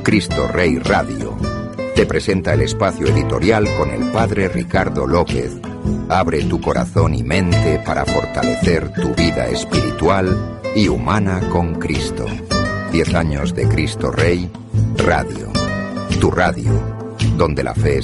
Cristo Rey Radio te presenta el espacio editorial con el padre Ricardo López. Abre tu corazón y mente para fortalecer tu vida espiritual y humana con Cristo. 10 años de Cristo Rey Radio. Tu radio, donde la fe